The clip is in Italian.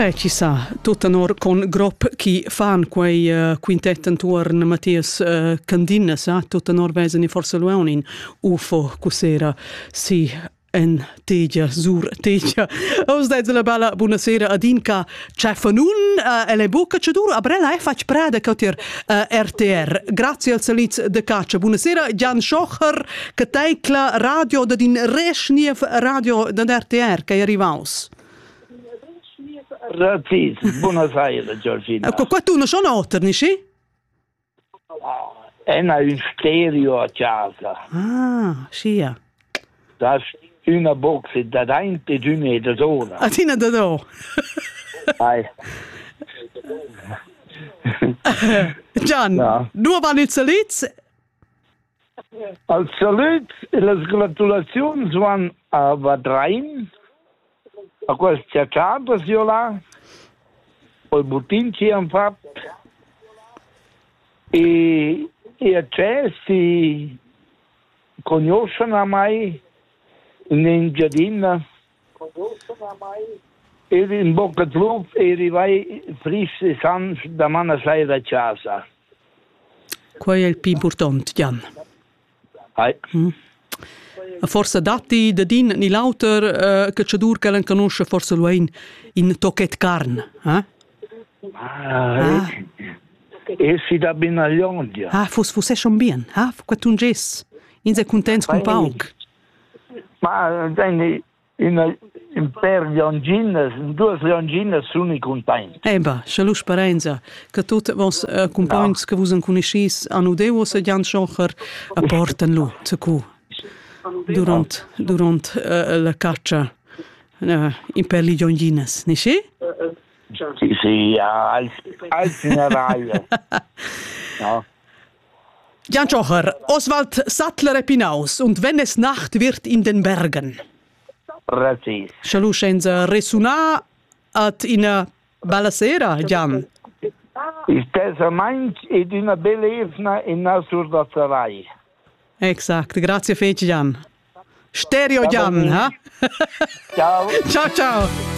Ci sa, tutta nor con grop chi fan quei quintet intorno Mattias Candinas, tutta nor veseni forse luaunin UFO cusera si en tegia, sur tegia. Os dezza la bella buonasera adinca cefanun e le buca cedur, abrella fac prada cautir RTR. Grazie al saliz de caccia. Buonasera Jan Schocher, che teicla radio da din resniev radio da RTR che arrivaus. Grazie, buonasera Giorgina. Qua tu non sono otter, non sì? È un stereo a casa. Ah, sì. Das una box da dainte d'una da sola. A tina da do. Gian, no. Nu van il saliz? Al salut e le gratulazioni van a Vadrein, a questa casa io là, poi Butinci hanno fatto, e a c'è si conoscono a mai in giardino, e in bocca di lupo e arrivai frissi sans da mana sera a casa. Qua è il più importante, Gian. Forse dati da din ni lauter che c'è dur che l'en conosce forse lo in tocchet carn, E si da Benagliondia. Fosse schon bien, qua tu ges. In se contents con pauk. Ma in per Longines, in due Longines sono contenti. Ba, schalu sperenza, che tutte vos compagns che vos conoscis hanno devo se Jan Schocher porten lo zu cu. Durant la caccia in per li Longines, ne sì? Sì, als in Reihe. No. Jan Schocher, Oswald Sattler Epinaus und wenn es Nacht wird in den Bergen. Precis. Schalu scenza resuna at in bella sera, Jan. Stessa manch ed una bella evna in nasur da sarai. Exact, grazie fece Jan. Stereo Jan, ha? Ciao. Ciao ciao.